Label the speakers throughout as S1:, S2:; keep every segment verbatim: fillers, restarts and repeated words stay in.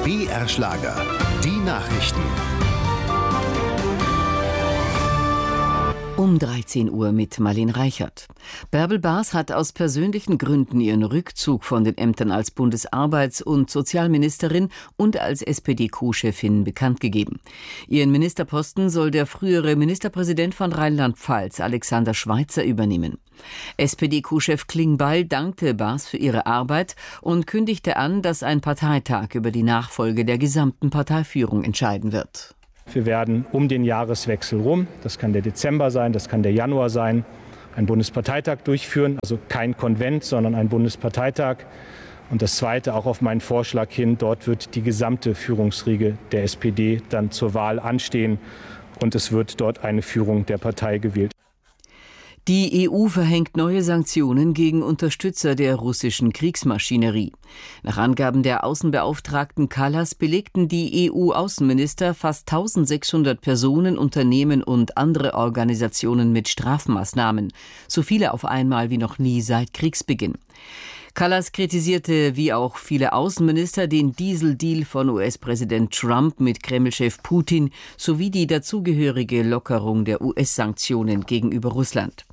S1: B R Schlager, die Nachrichten.
S2: Um dreizehn Uhr mit Marlene Reichert. Bärbel Bas hat aus persönlichen Gründen ihren Rückzug von den Ämtern als Bundesarbeits- und Sozialministerin und als S P D-Co-Chefin bekannt gegeben. Ihren Ministerposten soll der frühere Ministerpräsident von Rheinland-Pfalz, Alexander Schweitzer, übernehmen. S P D-Co-Chef Klingbeil dankte Bas für ihre Arbeit und kündigte an, dass ein Parteitag über die Nachfolge der gesamten Parteiführung entscheiden wird.
S3: Wir werden um den Jahreswechsel rum, das kann der Dezember sein, das kann der Januar sein, einen Bundesparteitag durchführen. Also kein Konvent, sondern ein Bundesparteitag. Und das Zweite, auch auf meinen Vorschlag hin, dort wird die gesamte Führungsriege der S P D dann zur Wahl anstehen. Und es wird dort eine Führung der Partei gewählt.
S2: Die E U verhängt neue Sanktionen gegen Unterstützer der russischen Kriegsmaschinerie. Nach Angaben der Außenbeauftragten Kallas belegten die E U-Außenminister fast eintausendsechshundert Personen, Unternehmen und andere Organisationen mit Strafmaßnahmen. So viele auf einmal wie noch nie seit Kriegsbeginn. Kallas kritisierte, wie auch viele Außenminister, den Dieseldeal von U S-Präsident Trump mit Kremlchef Putin sowie die dazugehörige Lockerung der U S-Sanktionen gegenüber Russland.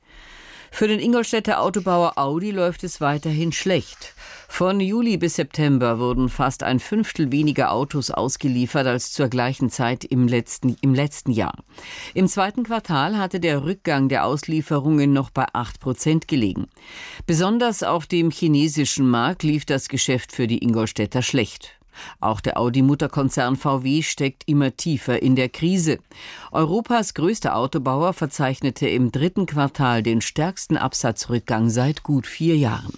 S2: Für den Ingolstädter Autobauer Audi läuft es weiterhin schlecht. Von Juli bis September wurden fast ein Fünftel weniger Autos ausgeliefert als zur gleichen Zeit im letzten, im letzten Jahr. Im zweiten Quartal hatte der Rückgang der Auslieferungen noch bei acht Prozent gelegen. Besonders auf dem chinesischen Markt lief das Geschäft für die Ingolstädter schlecht. Auch der Audi-Mutterkonzern V W steckt immer tiefer in der Krise. Europas größter Autobauer verzeichnete im dritten Quartal den stärksten Absatzrückgang seit gut vier Jahren.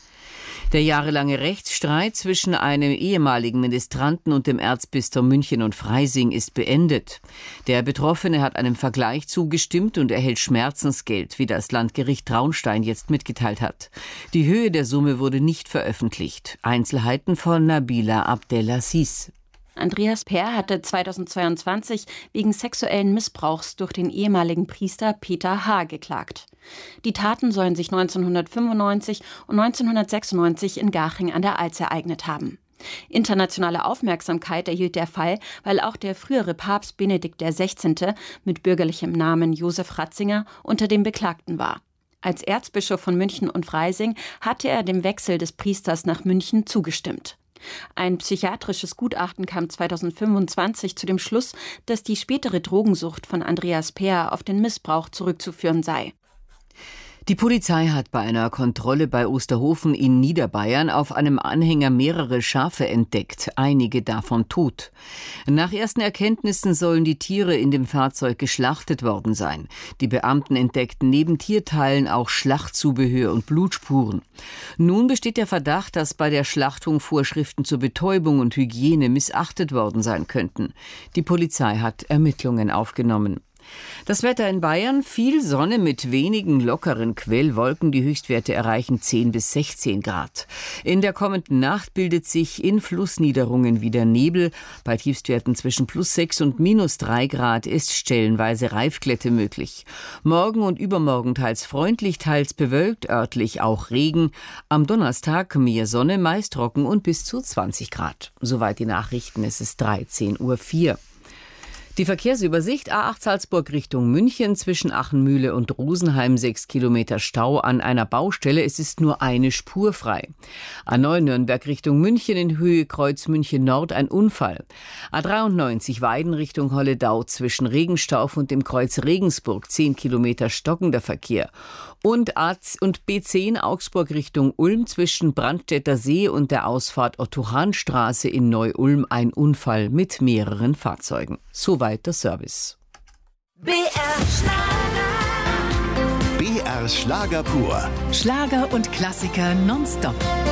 S2: Der jahrelange Rechtsstreit zwischen einem ehemaligen Ministranten und dem Erzbistum München und Freising ist beendet. Der Betroffene hat einem Vergleich zugestimmt und erhält Schmerzensgeld, wie das Landgericht Traunstein jetzt mitgeteilt hat. Die Höhe der Summe wurde nicht veröffentlicht. Einzelheiten von Nabila Abdelaziz.
S4: Andreas Peer hatte zweitausendzweiundzwanzig wegen sexuellen Missbrauchs durch den ehemaligen Priester Peter H. geklagt. Die Taten sollen sich neunzehnhundertfünfundneunzig und neunzehnhundertsechsundneunzig in Garching an der Alz ereignet haben. Internationale Aufmerksamkeit erhielt der Fall, weil auch der frühere Papst Benedikt der Sechzehnte mit bürgerlichem Namen Josef Ratzinger unter den Beklagten war. Als Erzbischof von München und Freising hatte er dem Wechsel des Priesters nach München zugestimmt. Ein psychiatrisches Gutachten kam zweitausendfünfundzwanzig zu dem Schluss, dass die spätere Drogensucht von Andreas Peer auf den Missbrauch zurückzuführen sei.
S2: Die Polizei hat bei einer Kontrolle bei Osterhofen in Niederbayern auf einem Anhänger mehrere Schafe entdeckt, einige davon tot. Nach ersten Erkenntnissen sollen die Tiere in dem Fahrzeug geschlachtet worden sein. Die Beamten entdeckten neben Tierteilen auch Schlachtzubehör und Blutspuren. Nun besteht der Verdacht, dass bei der Schlachtung Vorschriften zur Betäubung und Hygiene missachtet worden sein könnten. Die Polizei hat Ermittlungen aufgenommen. Das Wetter in Bayern, viel Sonne mit wenigen lockeren Quellwolken. Die Höchstwerte erreichen zehn bis sechzehn Grad. In der kommenden Nacht bildet sich in Flussniederungen wieder Nebel. Bei Tiefstwerten zwischen plus sechs und minus drei Grad ist stellenweise Reifglätte möglich. Morgen und übermorgen teils freundlich, teils bewölkt, örtlich auch Regen. Am Donnerstag mehr Sonne, meist trocken und bis zu zwanzig Grad. Soweit die Nachrichten, es ist dreizehn Uhr vier. Die Verkehrsübersicht: A acht Salzburg Richtung München, zwischen Achenmühle und Rosenheim sechs Kilometer Stau an einer Baustelle. Es ist nur eine Spur frei. A neun Nürnberg Richtung München in Höhe Kreuz München Nord ein Unfall. A dreiundneunzig Weiden Richtung Holledau zwischen Regenstauf und dem Kreuz Regensburg zehn Kilometer stockender Verkehr. Und A und B zehn Augsburg Richtung Ulm zwischen Brandstätter See und der Ausfahrt Otto-Hahn-Straße in Neu-Ulm ein Unfall mit mehreren Fahrzeugen. Soweit der Service.
S1: B R Schlager. B R Schlager pur.
S5: Schlager und Klassiker nonstop.